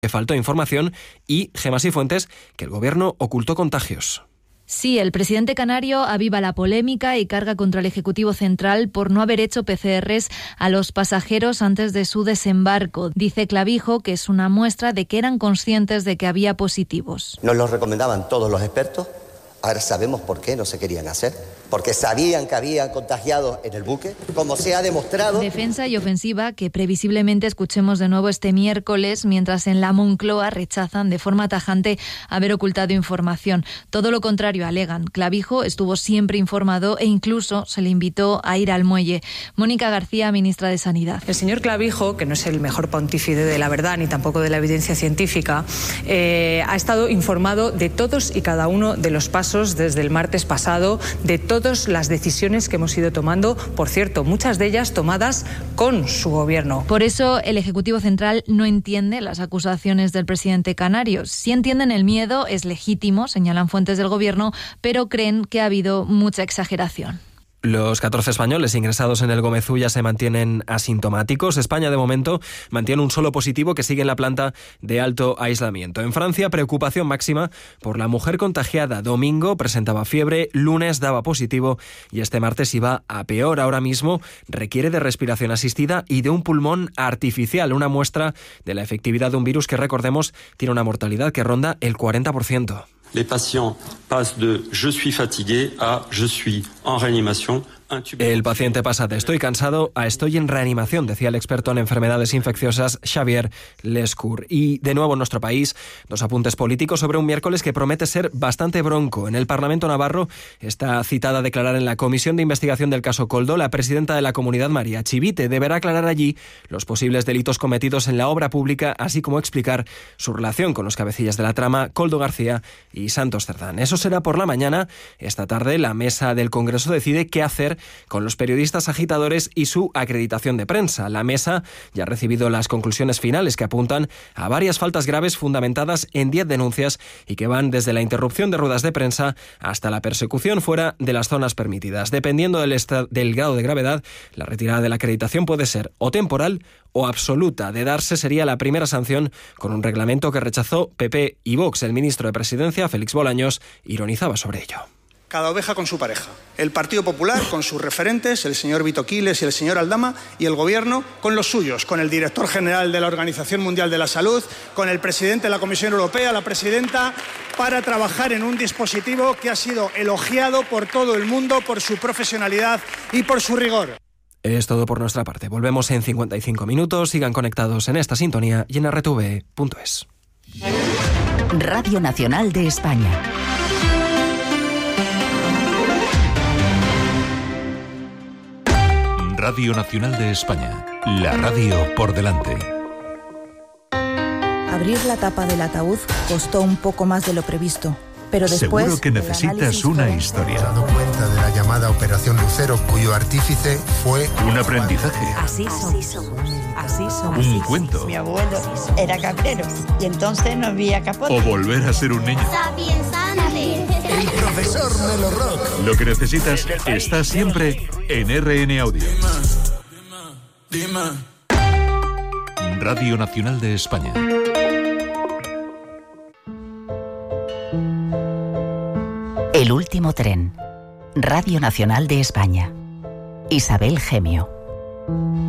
que faltó información, y Gemma Sifuentes, que el gobierno ocultó contagios. Sí, el presidente canario aviva la polémica y carga contra el Ejecutivo Central por no haber hecho PCRs a los pasajeros antes de su desembarco. Dice Clavijo que es una muestra de que eran conscientes de que había positivos. Nos lo recomendaban todos los expertos. Ahora sabemos por qué no se querían hacer. Porque sabían que habían contagiados en el buque, como se ha demostrado. Defensa y ofensiva que previsiblemente escuchemos de nuevo este miércoles, mientras en la Moncloa rechazan de forma tajante haber ocultado información. Todo lo contrario alegan. Clavijo estuvo siempre informado e incluso se le invitó a ir al muelle. Mónica García, ministra de Sanidad. El señor Clavijo, que no es el mejor pontífice de la verdad ni tampoco de la evidencia científica, ha estado informado de todos y cada uno de los pasos desde el martes pasado, de todas las decisiones que hemos ido tomando, por cierto, muchas de ellas tomadas con su gobierno. Por eso el Ejecutivo Central no entiende las acusaciones del presidente canario. Si entienden el miedo, es legítimo, señalan fuentes del gobierno, pero creen que ha habido mucha exageración. Los 14 españoles ingresados en el Gómez Ulla se mantienen asintomáticos. España, de momento, mantiene un solo positivo que sigue en la planta de alto aislamiento. En Francia, preocupación máxima por la mujer contagiada. Domingo presentaba fiebre, lunes daba positivo y este martes iba a peor. Ahora mismo requiere de respiración asistida y de un pulmón artificial, una muestra de la efectividad de un virus que, recordemos, tiene una mortalidad que ronda el 40%. Les patients passent de « je suis fatigué » a « je suis en réanimation ». El paciente pasa de estoy cansado a estoy en reanimación, decía el experto en enfermedades infecciosas Xavier Lescure. Y de nuevo en nuestro país, dos apuntes políticos sobre un miércoles que promete ser bastante bronco. En el Parlamento navarro está citada a declarar en la Comisión de Investigación del caso Koldo la presidenta de la Comunidad, María Chivite. Deberá aclarar allí los posibles delitos cometidos en la obra pública, así como explicar su relación con los cabecillas de la trama, Koldo García y Santos Cerdán. Eso será por la mañana. Esta tarde la mesa del Congreso decide qué hacer con los periodistas agitadores y su acreditación de prensa. La mesa ya ha recibido las conclusiones finales que apuntan a varias faltas graves fundamentadas en 10 denuncias y que van desde la interrupción de ruedas de prensa hasta la persecución fuera de las zonas permitidas. Dependiendo del grado de gravedad, la retirada de la acreditación puede ser o temporal o absoluta. De darse, sería la primera sanción con un reglamento que rechazó PP y Vox. El ministro de Presidencia, Félix Bolaños, ironizaba sobre ello. Cada oveja con su pareja. El Partido Popular con sus referentes, el señor Vito Quiles y el señor Aldama, y el Gobierno con los suyos, con el director general de la Organización Mundial de la Salud, con el presidente de la Comisión Europea, la presidenta, para trabajar en un dispositivo que ha sido elogiado por todo el mundo por su profesionalidad y por su rigor. Es todo por nuestra parte. Volvemos en 55 minutos. Sigan conectados en esta sintonía y en rtv.es. Radio Nacional de España. Radio Nacional de España, la radio por delante. Abrir la tapa del ataúd costó un poco más de lo previsto, pero después... Seguro que necesitas una historia. Me he dado cuenta de la llamada Operación Lucero, cuyo artífice fue... Un aprendizaje. Así somos. Un cuento. Mi abuelo era cabrero y entonces no había capote. O volver a ser un niño. El profesor Melo Rock. Lo que necesitas está siempre en RN Audio. Radio Nacional de España. El último tren. Radio Nacional de España. Isabel Gemio.